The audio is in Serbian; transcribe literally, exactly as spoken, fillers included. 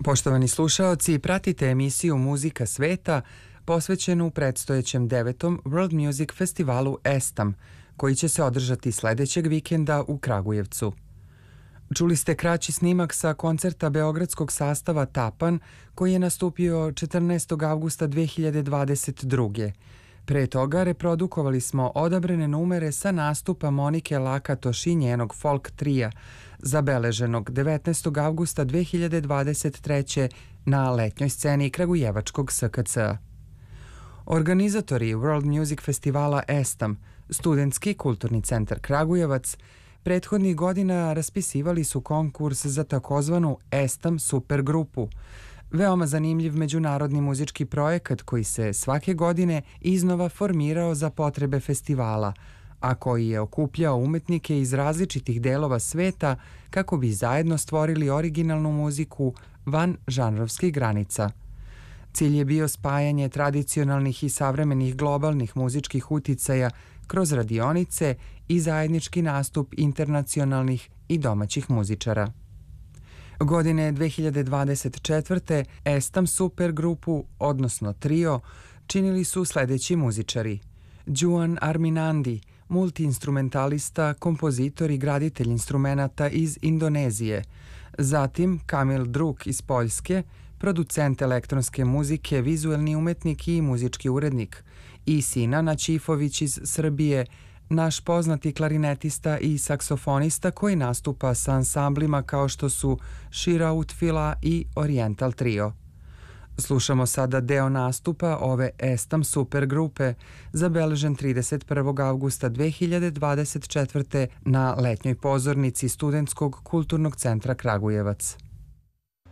Poštovani slušaoci, pratite emisiju Muzika sveta posvećenu predstojećem devetom World Music Festivalu ESTAM, koji će se održati sledećeg vikenda u Kragujevcu. Čuli ste kraći snimak sa koncerta beogradskog sastava Tapan, koji je nastupio četrnaestog avgusta dve hiljade dvadeset druge. Pre toga reprodukovali smo odabrane numere sa nastupa Monike Lakatos i njenog folk trija, zabeleženog devetnaestog avgusta dve hiljade dvadeset treće. na letnjoj sceni Kragujevačkog S K C-a. Organizatori World Music Festivala ESTAM, Studentski kulturni centar Kragujevac, prethodnih godina raspisivali su konkurs za takozvanu ESTAM supergrupu, veoma zanimljiv međunarodni muzički projekat koji se svake godine iznova formirao za potrebe festivala, a koji je okupljao umetnike iz različitih delova sveta kako bi zajedno stvorili originalnu muziku van žanrovskih granica. Cilj je bio spajanje tradicionalnih i savremenih globalnih muzičkih uticaja kroz radionice i zajednički nastup internacionalnih i domaćih muzičara. Godine dve hiljade dvadeset četvrte. ESTAM supergrupu, odnosno trio, činili su sledeći muzičari: Juan Arminandi, multiinstrumentalista, kompozitor i graditelj instrumenata iz Indonezije, zatim Kamil Druk iz Poljske, producent elektronske muzike, vizuelni umetnik i muzički urednik, i Sina Naćifović iz Srbije, naš poznati klarinetista i saksofonista koji nastupa sa ansamblima kao što su Shira Utfila i Oriental Trio. Slušamo sada deo nastupa ove ESTAM supergrupe, zabeležen trideset prvog avgusta dve hiljade dvadeset četvrte. na letnjoj pozornici Studentskog kulturnog centra Kragujevac.